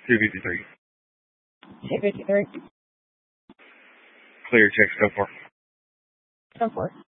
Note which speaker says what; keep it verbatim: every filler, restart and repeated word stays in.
Speaker 1: two fifty-three.
Speaker 2: two fifty-three.
Speaker 1: Clear, check, go for.
Speaker 2: Go for it.